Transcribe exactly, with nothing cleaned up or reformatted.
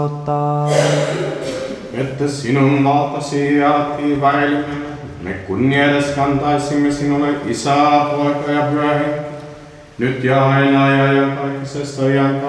Että sinun valtasi jalattiin väilimme, me kunniades kantaisimme sinulle Isää, Poika ja Pyhä Henki, nyt ja aina ja kaikisesta iän